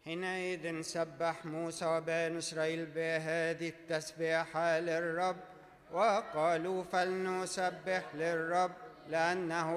حينئذ سبح موسى وبنو إسرائيل بهذه التسبيحة للرب، وقالوا فلنسبح للرب لأنه